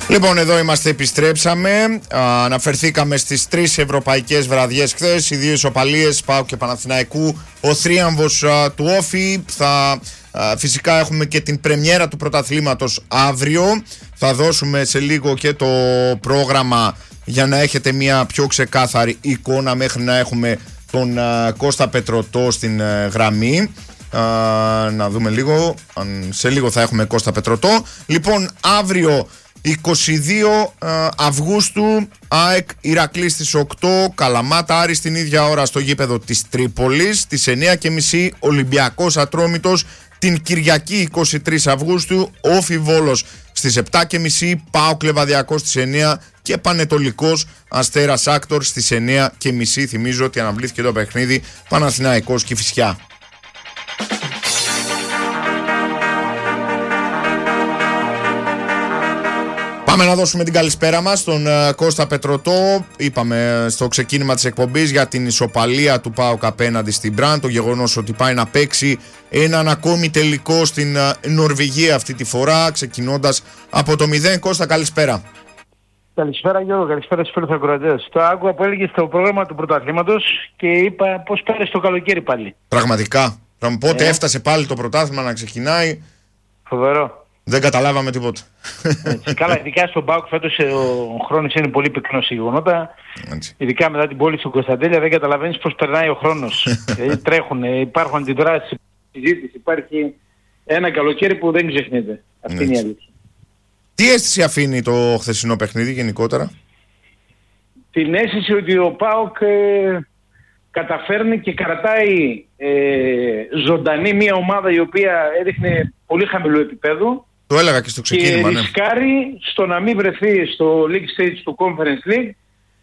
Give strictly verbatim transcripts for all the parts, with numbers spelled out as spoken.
Λοιπόν, εδώ είμαστε, επιστρέψαμε. Α, αναφερθήκαμε στις τρεις ευρωπαϊκές βραδιές χθες, οι δύο ισοπαλίες ΠΑΟΚ και Παναθηναϊκού, ο θρίαμβος α, του Όφη. Θα, α, φυσικά έχουμε και την πρεμιέρα του πρωταθλήματος αύριο. Θα δώσουμε σε λίγο και το πρόγραμμα για να έχετε μια πιο ξεκάθαρη εικόνα μέχρι να έχουμε τον α, Κώστα Πετρωτό στην α, γραμμή. Α, να δούμε λίγο, αν σε λίγο θα έχουμε Κώστα Πετρωτό. Λοιπόν, αύριο είκοσι δύο Αυγούστου, ΑΕΚ Ηρακλής στις οκτώ, Καλαμάτα Άρης την ίδια ώρα στο γήπεδο της Τρίπολης. Στις εννιά και μισή Ολυμπιακός Ατρόμητος. Την Κυριακή είκοσι τρεις Αυγούστου Όφι Βόλος στις επτά και μισή, ΠΑΟΚ Λεβαδιακός στις εννιά και Πανετολικός Αστέρας Άκτορ στις εννιά και μισή. Θυμίζω ότι αναβλήθηκε το παιχνίδι Παναθηναϊκός Κηφισιά. Πάμε να δώσουμε την καλησπέρα μας στον uh, Κώστα Πετρωτό. Είπαμε στο ξεκίνημα της εκπομπής για την ισοπαλία του ΠΑΟΚ απέναντι στην Μπραν, το γεγονός ότι πάει να παίξει έναν ακόμη τελικό στην uh, Νορβηγία αυτή τη φορά, ξεκινώντας από το μηδέν. Κώστα, καλησπέρα. Καλησπέρα Γιώργο, καλησπέρα στους φίλους ακροατές. Το άκουγα που έλεγε στο πρόγραμμα του πρωταθλήματος και είπα πώς πέρασε το καλοκαίρι πάλι. Πραγματικά. Πότε ε. έφτασε πάλι το πρωτάθλημα να ξεκινάει. Φοβερό. Δεν καταλάβαμε τίποτα. Έτσι. Καλά, ειδικά στον ΠΑΟΚ φέτος ο χρόνος είναι πολύ πυκνός σε γεγονότα. Έτσι. Ειδικά μετά την πόλη του Κωνσταντέλια δεν καταλαβαίνεις πώς περνάει ο χρόνος. δηλαδή, τρέχουν, υπάρχουν αντιδράσεις, συζήτηση. Υπάρχει ένα καλοκαίρι που δεν ξεχνιέται. Αυτή Έτσι. είναι η αλήθεια. Τι αίσθηση αφήνει το χθεσινό παιχνίδι γενικότερα? Την αίσθηση ότι ο ΠΑΟΚ ε, καταφέρνει και κρατάει ε, ζωντανή μια ομάδα η οποία έδειχνε πολύ χαμηλό επίπεδο. Το έλεγα και στο ξεκίνημα. Και ρισκάρει ναι. στο να μην βρεθεί στο League Stage του Conference League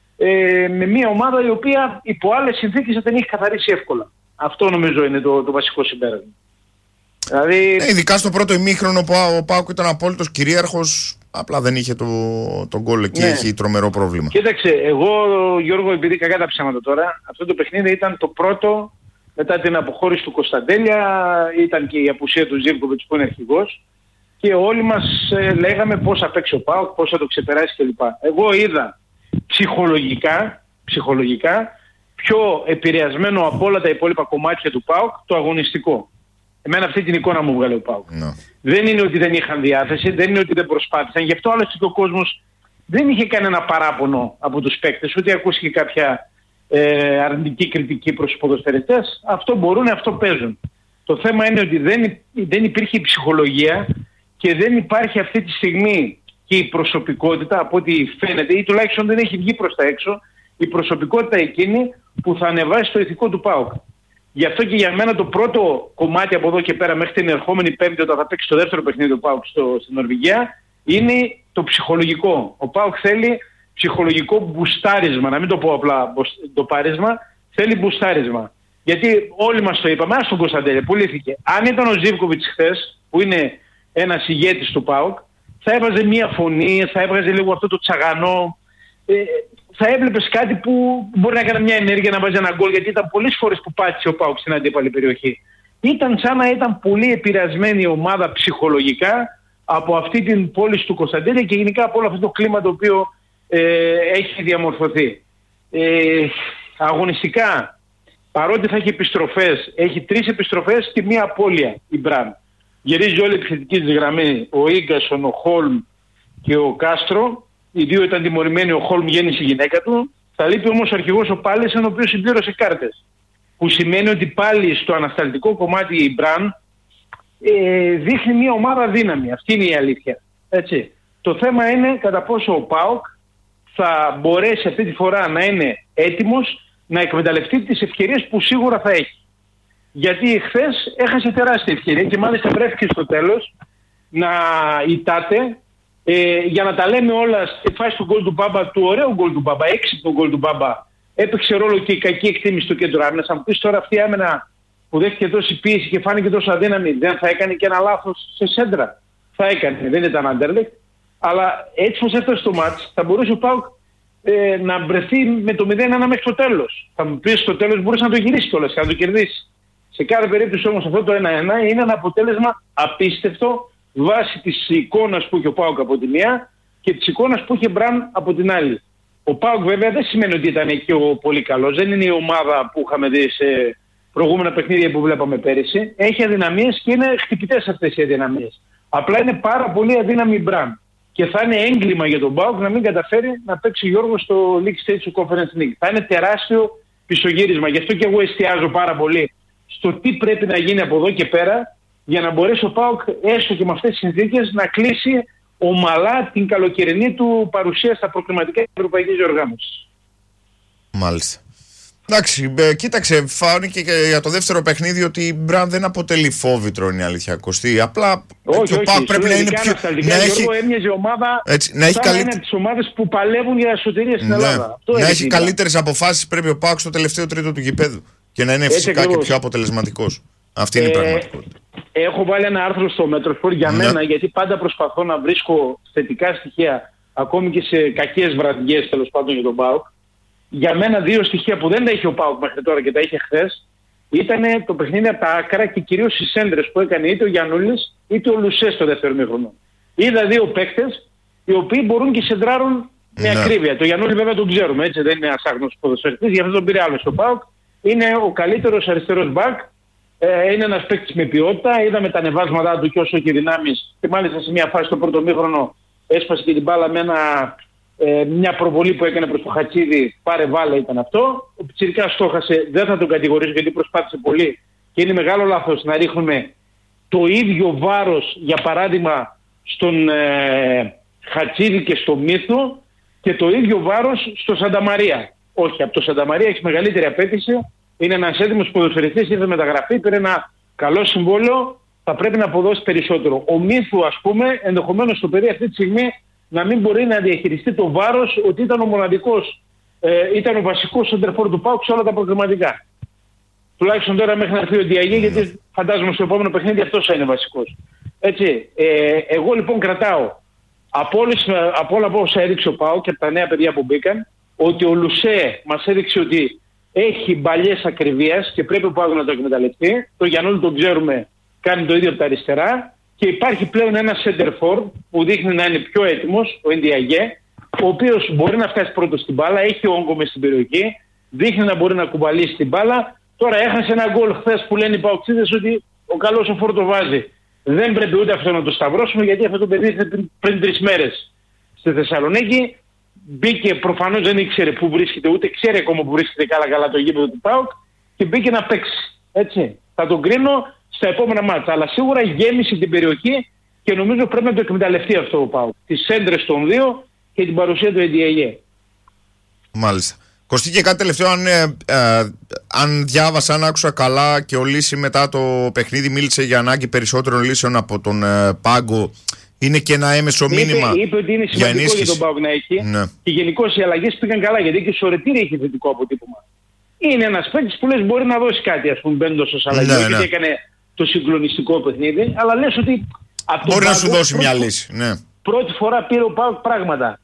ε, με μια ομάδα η οποία υπό άλλες συνθήκες θα την έχει καθαρίσει εύκολα. Αυτό νομίζω είναι το, το βασικό συμπέρασμα. Δηλαδή... Ε, ειδικά στο πρώτο ημίχρονο που ο ΠΑΟΚ ήταν απόλυτος κυρίαρχος, απλά δεν είχε το, το γκολ εκεί, ναι. έχει τρομερό πρόβλημα. Κοίταξε, εγώ Γιώργο, επειδή κακά τα ψέματα τώρα, αυτό το παιχνίδι ήταν το πρώτο μετά την αποχώρηση του Κωνσταντέλια, ήταν και η απουσία του Ζίβκοβιτς που είναι αρχηγός και όλοι μας ε, λέγαμε πώς θα παίξει ο ΠΑΟΚ, πώς θα το ξεπεράσει κλπ. Εγώ είδα ψυχολογικά, ψυχολογικά πιο επηρεασμένο από όλα τα υπόλοιπα κομμάτια του ΠΑΟΚ το αγωνιστικό. Εμένα αυτή την εικόνα μου βγάλε ο ΠΑΟΚ. No. Δεν είναι ότι δεν είχαν διάθεση, δεν είναι ότι δεν προσπάθησαν. Γι' αυτό άλλωστε και ο κόσμος δεν είχε κανένα παράπονο από τους παίκτες, ούτε ακούστηκε κάποια ε, αρνητική κριτική προς τους ποδοσφαιριστές. Αυτό μπορούν, αυτό παίζουν. Το θέμα είναι ότι δεν, δεν υπήρχε η ψυχολογία και δεν υπάρχει αυτή τη στιγμή και η προσωπικότητα από ό,τι φαίνεται, ή τουλάχιστον δεν έχει βγει προς τα έξω, η προσωπικότητα εκείνη που θα ανεβάσει το ηθικό του ΠΑΟΚ. Γι' αυτό και για μένα το πρώτο κομμάτι από εδώ και πέρα μέχρι την ερχόμενη Πέμπτη, όταν θα παίξει το δεύτερο παιχνίδι του ΠΑΟΚ στο, στην Νορβηγία, είναι το ψυχολογικό. Ο ΠΑΟΚ θέλει ψυχολογικό μπουστάρισμα, να μην το πω απλά το πάρισμα, θέλει μπουστάρισμα. Γιατί όλοι μας το είπαμε, ας τον Κωνσταντέλια, πουλήθηκε. Αν ήταν ο Ζίβκοβιτς χθες, που είναι ένας ηγέτης του ΠΑΟΚ, θα έβαζε μία φωνή, θα έβγαζε λίγο αυτό το τσαγανό, ε, θα έβλεπες κάτι που μπορεί να κάνει μια ενέργεια να βάζει ένα γκολ, γιατί ήταν πολλές φορές που πάτησε ο ΠΑΟΚ στην αντίπαλη περιοχή. Ήταν σαν να ήταν πολύ επηρεασμένη η ομάδα ψυχολογικά από αυτή την πόλη του Κωνσταντέλια και γενικά από όλο αυτό το κλίμα το οποίο ε, έχει διαμορφωθεί. Ε, αγωνιστικά, παρότι θα έχει επιστροφές, έχει τρεις επιστροφές και μία απώλεια η Μπραν. Γυρίζει όλη η επιθετική της γραμμή, ο Ίγκασον, ο Χόλμ και ο Κάστρο. Οι δύο ήταν τιμωρημένοι, ο Χόλμ γέννησε η γυναίκα του. Θα λείπει όμως ο αρχηγός ο Πάλεσεν, ο οποίος συμπλήρωσε κάρτες. Που σημαίνει ότι πάλι στο ανασταλτικό κομμάτι η Μπραν ε, δείχνει μια ομάδα δύναμη. Αυτή είναι η αλήθεια. Έτσι. Το θέμα είναι κατά πόσο ο ΠΑΟΚ θα μπορέσει αυτή τη φορά να είναι έτοιμος να εκμεταλλευτεί τις ευκαιρίες που σίγουρα θα έχει. Γιατί χθες έχασε τεράστια ευκαιρία και μάλιστα βρέθηκε στο τέλος να ητάται. Ε, για να τα λέμε όλα στη φάση του γκολ του Μπάμπα, του ωραίου γκολ του Μπάμπα, έξυπνο γκολ του Μπάμπα, έπαιξε ρόλο και η κακή εκτίμηση στο κέντρο άμυνας. Αν πεις τώρα αυτή η άμυνα που δέχτηκε τόση πίεση και φάνηκε τόσο αδύναμη, δεν θα έκανε και ένα λάθος σε σέντρα? Θα έκανε, δεν ήταν αντέρλεκτ. Αλλά έτσι πως έφτασε στο μάτς, θα μπορούσε ο ΠΑΟΚ ε, να βρεθεί με το μηδέν ένα μέχρι το τέλος. Θα μου πεις στο τέλος μπορούσε να το γυρίσει κιόλας και να το κερδίσει. Σε κάθε περίπτωση όμως αυτό το ένα ένα είναι ένα αποτέλεσμα απίστευτο βάσει της εικόνας που έχει ο ΠΑΟΚ από τη μία και της εικόνας που είχε Μπραν από την άλλη. Ο ΠΑΟΚ βέβαια δεν σημαίνει ότι ήταν και ο πολύ καλός, δεν είναι η ομάδα που είχαμε δει σε προηγούμενα παιχνίδια που βλέπαμε πέρυσι. Έχει αδυναμίες και είναι χτυπητές αυτές οι αδυναμίες. Απλά είναι πάρα πολύ αδύναμη Μπραν. Και θα είναι έγκλημα για τον ΠΑΟΚ να μην καταφέρει να παίξει Γιώργο στο League Stage του Conference League. Θα είναι τεράστιο πισωγύρισμα. Γι' αυτό και εγώ εστιάζω πάρα πολύ στο τι πρέπει να γίνει από εδώ και πέρα για να μπορέσει ο ΠΑΟΚ έστω και με αυτές τις συνθήκες να κλείσει ομαλά την καλοκαιρινή του παρουσία στα προκριματικά της Ευρωπαϊκής Διοργάνωσης. Μάλιστα. Εντάξει, ε, κοίταξε, φάνηκε και για το δεύτερο παιχνίδι ότι η Μπραν δεν αποτελεί φόβητρο, είναι η αλήθεια, Κωστή. Απλά όχι, ο ΠΑΟΚ πρέπει να είναι πιο... Να έχει, έμοιαζε ομάδα έτσι, να έχει καλύ... είναι από τις ομάδες που παλεύουν για εσωτερία στην ναι. Ελλάδα. Αυτό να έχει καλύτερες αποφάσεις πρέπει ο ΠΑΟΚ στο τελευταίο τρίτο του γηπέδου και να είναι έτσι φυσικά ακριβώς. Και πιο αποτελεσματικός. Αυτή είναι ε, η πραγματικότητα. Έχω βάλει ένα άρθρο στο Metrosport για ναι. μένα, γιατί πάντα προσπαθώ να βρίσκω θετικά στοιχεία ακόμη και σε κακές βραδιές τέλος πάντων για τον ΠΑΟΚ. Για μένα δύο στοιχεία που δεν τα είχε ο ΠΑΟΚ μέχρι τώρα και τα είχε χθες ήταν το παιχνίδι από τα άκρα και κυρίως οι σέντρες που έκανε είτε ο Γιαννούλης είτε ο Λουσέ στο δεύτερο μήχρονο. Είδα δύο παίκτες οι οποίοι μπορούν και σεντράρουν με ναι. ακρίβεια. Το Γιαννούλη βέβαια τον ξέρουμε, έτσι, δεν είναι ένας άγνωστος ποδοσφαιριστής, γι' αυτό τον πήρε άλλο στο ΠΑΟΚ. Είναι ο καλύτερος αριστερός μπακ, ε, είναι ένας παίκτης με ποιότητα, είδαμε τα ανεβάσματά του και όσο έχει δυνάμεις και μάλιστα σε μια φάση στο πρώτο μήχρονο έσπασε και την μπάλα με ένα... Ε, μια προβολή που έκανε προς το Χατσίδη, πάρε βάλε ήταν αυτό. Ο Πιτσιρικάς στόχασε, δεν θα τον κατηγορήσω γιατί προσπάθησε πολύ και είναι μεγάλο λάθος να ρίχνουμε το ίδιο βάρος για παράδειγμα στον ε, Χατσίδη και στο Μύθο και το ίδιο βάρος στο Σανταμαρία. Όχι, από το Σανταμαρία έχει μεγαλύτερη απέτηση, είναι ένας έτοιμος ποδοσφαιριστής, ήρθε μεταγραφή, πήρε ένα καλό συμβόλαιο, θα πρέπει να αποδώσει περισσότερο. Ο Μύθου ας πούμε ενδεχομένως στο παιδί αυτή τη στιγμή να μην μπορεί να διαχειριστεί το βάρος ότι ήταν ο μοναδικός, ε, ήταν ο βασικός σεντερφόρ του ΠΑΟΚ σε όλα τα προγραμματικά. Τουλάχιστον τώρα μέχρι να έρθει ο Διαγέ, γιατί φαντάζομαι στο επόμενο παιχνίδι αυτός θα είναι βασικός. Έτσι, ε, εγώ λοιπόν κρατάω από, όλες, από όλα όσα έδειξε ο ΠΑΟΚ και από τα νέα παιδιά που μπήκαν, ότι ο Λουσέ μας έδειξε ότι έχει μπαλιές ακριβίας και πρέπει ο ΠΑΟΚ να το εκμεταλλευτεί. Το Γιαννούλη τον ξέρουμε, κάνει το ίδιο από τα αριστερά. Και υπάρχει πλέον ένα center for που δείχνει να είναι πιο έτοιμος, ο Ιντιαγέ, ο οποίος μπορεί να φτάσει πρώτο στην μπάλα, έχει όγκο μες στην περιοχή, δείχνει να μπορεί να κουμπαλήσει την μπάλα. Τώρα έχασε ένα γκολ χθες που λένε οι παοξίδες ότι ο καλός ο Φόρ το βάζει. Δεν πρέπει ούτε αυτό να το σταυρώσουμε γιατί αυτό το παιδί πριν, πριν τρεις μέρες στη Θεσσαλονίκη. Μπήκε, προφανώς δεν ήξερε πού βρίσκεται, ούτε ξέρει ακόμα που βρίσκεται καλά καλά το γήπεδο του ΠΑΟΚ και μπήκε να παίξει. Έτσι. Θα τον κρίνω στα επόμενα μάτσα. Αλλά σίγουρα γέμισε την περιοχή και νομίζω πρέπει να το εκμεταλλευτεί αυτό ο ΠΑΟΚ. Τις σέντρες των δύο και την παρουσία του Εντιαγέ. Μάλιστα. Κωστή, και κάτι τελευταίο, αν, ε, ε, αν διάβασα, αν άκουσα καλά και ο Λύση μετά το παιχνίδι μίλησε για ανάγκη περισσότερων λύσεων από τον ε, Πάγκο. Είναι και ένα έμεσο μήνυμα. Είπε, είπε ότι είναι σημαντικό για, για τον ΠΑΟΚ να έχει. Ναι. Και γενικώς οι αλλαγές πήγαν καλά γιατί και στο Ρετήρι έχει θετικό αποτύπωμα. Είναι ένας παίκτης που λες μπορεί να δώσει κάτι, ας πούμε, μπαίνοντας ως αλλαγή. Ναι, ναι. έκανε το συγκλονιστικό παιχνίδι, αλλά λες ότι από μπορεί να Πάγκο, σου δώσει πρώτη, μια λύση. Ναι. Πρώτη φορά πήρε ο ΠΑΟΚ πράγματα.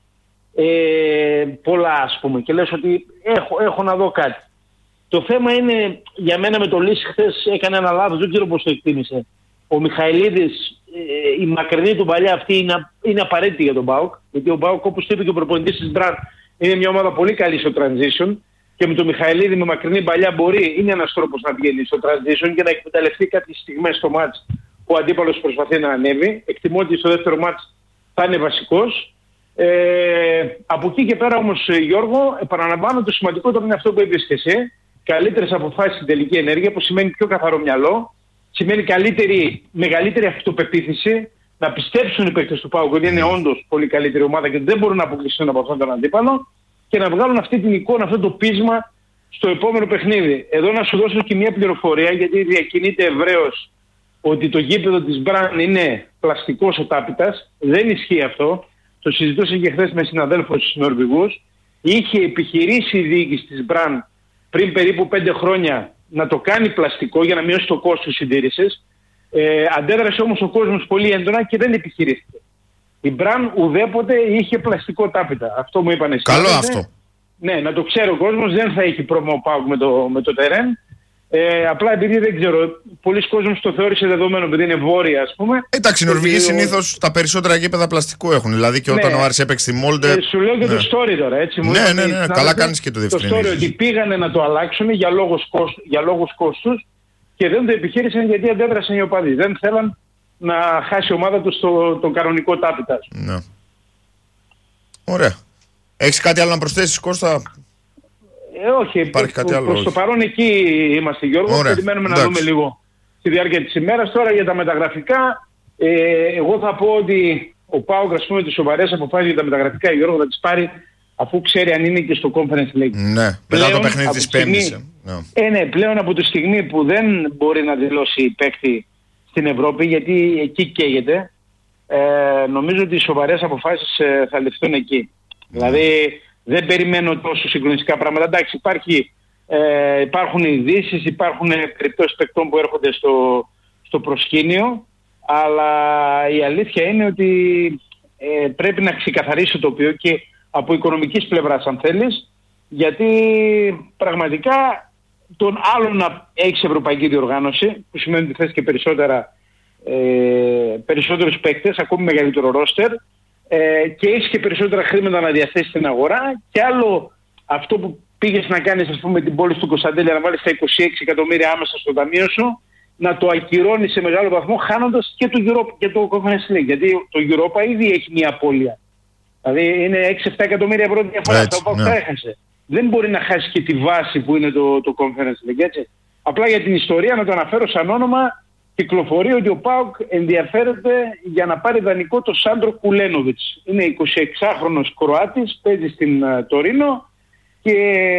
Ε, πολλά ας πούμε και λες ότι έχω, έχω να δω κάτι. Το θέμα είναι για μένα με το Λύση χθες έκανε ένα λάθος, δεν ξέρω πώς το εκτίμησε. Ο Μιχαηλίδης, ε, η μακρινή του παλιά αυτή είναι, είναι απαραίτητη για τον ΠΑΟΚ, γιατί ο ΠΑΟΚ όπως το είπε και ο προπονητής της Μπραν είναι μια ομάδα πολύ καλή στο transition και με τον Μιχαηλίδη με μακρινή παλιά μπορεί, είναι ένας τρόπος να βγαίνει στο transition και να εκμεταλλευτεί κάποιες στιγμές στο μάτς που ο αντίπαλος προσπαθεί να ανέβει. Εκτιμώ ότι στο δεύτερο μάτς θα είναι βασικός. Ε, από εκεί και πέρα όμως, Γιώργο, επαναλαμβάνω, το σημαντικότερο είναι αυτό που είπες και εσύ. Καλύτερες αποφάσεις στην τελική ενέργεια, που σημαίνει πιο καθαρό μυαλό, σημαίνει καλύτερη, μεγαλύτερη αυτοπεποίθηση, να πιστέψουν οι παίκτες του ΠΑΟΚ ότι είναι όντως πολύ καλύτερη ομάδα και δεν μπορούν να αποκλειστούν από αυτόν τον αντίπαλο και να βγάλουν αυτή την εικόνα, αυτό το πείσμα στο επόμενο παιχνίδι. Εδώ να σου δώσω και μια πληροφορία, γιατί διακινείται ευρέως ότι το γήπεδο της Μπραν είναι πλαστικός ο τάπητας. Δεν ισχύει αυτό. Το συζητούσα και χθες με συναδέλφους Νορβηγούς. Είχε επιχειρήσει η διοίκηση της Μπραν πριν περίπου πέντε χρόνια να το κάνει πλαστικό για να μειώσει το κόστος συντήρησης. Ε, αντέδρασε όμως ο κόσμος πολύ έντονα και δεν επιχειρήθηκε. Η Μπραν ουδέποτε είχε πλαστικό τάπητα. Αυτό μου είπανε. Καλό αυτό. Ναι, να το ξέρει ο κόσμος, δεν θα έχει πρόβλημα ο ΠΑΟΚ με το, με το τερέν. Ε, απλά επειδή δεν ξέρω, πολλοί κόσμοι το θεώρησε δεδομένο επειδή είναι βόρεια, ας πούμε. Εντάξει, οι Νορβηγοί συνήθως τα περισσότερα γήπεδα πλαστικού έχουν. Δηλαδή και όταν ναι. ο Άρης έπαιξε στη Μόλντε. Ε, σου λέω και ναι. το story τώρα, έτσι. Μου ναι, ναι, ναι, ναι. Καλά κάνεις και το διευκρινίζεις. Το story ότι πήγανε να το αλλάξουν για λόγους, κόστ, για λόγους κόστους και δεν το επιχείρησαν γιατί αντέδρασαν οι οπαδοί. Δεν θέλαν να χάσει η ομάδα του στο, τον κανονικό τάπητα. Ναι. Ωραία. Έχεις κάτι άλλο να προσθέσεις, Κώστα? Ε, όχι, υπάρχει κάτι άλλο. Προς το παρόν εκεί είμαστε, Γιώργο. Ωραία. Περιμένουμε εντάξει. να δούμε λίγο στη διάρκεια της ημέρας. Τώρα για τα μεταγραφικά, ε, εγώ θα πω ότι ο ΠΑΟΚ, ας πούμε, τις σοβαρές αποφάσεις για τα μεταγραφικά, Γιώργο, θα τις πάρει αφού ξέρει αν είναι και στο Conference League. Ναι, μετά το παιχνίδι της Πέμπτης. Ε, ναι, πλέον από τη στιγμή που δεν μπορεί να δηλώσει παίκτη στην Ευρώπη, γιατί εκεί καίγεται, ε, νομίζω ότι οι σοβαρές αποφάσεις ε, θα ληφθούν εκεί. Mm. Δηλαδή δεν περιμένω τόσο συγκλονιστικά πράγματα. Εντάξει, υπάρχει, ε, υπάρχουν ειδήσεις, υπάρχουν περιπτώσεις παικτών που έρχονται στο, στο προσκήνιο, αλλά η αλήθεια είναι ότι ε, πρέπει να ξεκαθαρίσει το τοπίο και από οικονομικής πλευράς αν θέλεις, γιατί πραγματικά τον άλλο να έχεις ευρωπαϊκή διοργάνωση, που σημαίνει ότι θες και περισσότερα, ε, περισσότερους παίκτες, ακόμη μεγαλύτερο ρόστερ, ε, και έχεις και περισσότερα χρήματα να διαθέσεις στην αγορά, και άλλο αυτό που πήγες να κάνεις, ας πούμε, την πόλη του Κωνσταντέλια, να βάλεις τα είκοσι έξι εκατομμύρια άμεσα στο ταμείο σου, να το ακυρώνεις σε μεγάλο βαθμό, χάνοντας και το Europa και το Conference League. Γιατί το Europa ήδη έχει μια απώλεια. Δηλαδή είναι έξι εφτά εκατομμύρια ευρώ διαφορά. Τα οποία ναι. έχασε. Δεν μπορεί να χάσει και τη βάση που είναι το, το Conference League, έτσι. Απλά για την ιστορία να το αναφέρω σαν όνομα, κυκλοφορεί ότι ο ΠΑΟΚ ενδιαφέρεται για να πάρει δανεικό το Σάντρο Κουλένοβιτς. Είναι εικοσιεξάχρονος Κροάτης, παίζει στην uh, Τωρίνο και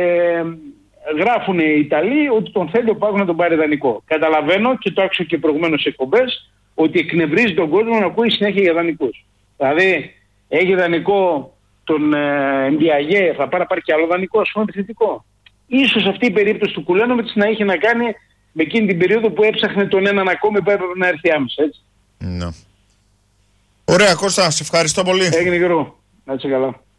γράφουν οι Ιταλοί ότι τον θέλει ο ΠΑΟΚ να τον πάρει δανεικό. Καταλαβαίνω και το άκουσα και προηγουμένως σε εκπομπές ότι εκνευρίζει τον κόσμο να ακούει συνέχεια για δανεικούς. Δηλαδή έχει δανεικό τον ε, Ντιαγέ, θα πάρει, πάρει και άλλο δανεικό, ας πούμε, επιθετικό. Ίσως αυτή η περίπτωση του Κουλένοβιτς να είχε να κάνει με εκείνη την περίοδο που έψαχνε τον έναν ακόμη που έπρεπε να έρθει άμεσα, έτσι. Ναι. Ωραία, Κώστα, σε ευχαριστώ πολύ. Έγινε, Γιώργο. Να είσαι καλά.